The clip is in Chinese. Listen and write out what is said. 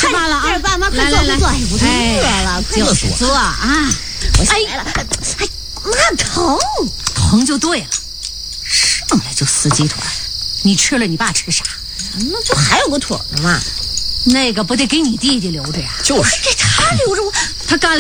吃饭了啊！ 爸妈，快来来来， 坐，我都饿了，快就是坐啊！ 我来了，哎，妈疼就对了，上来就撕鸡腿，你吃了你爸吃啥？ 那就还有个腿呢嘛， 那个不得给你弟弟留着呀？ 就是这他留着我， 他干了。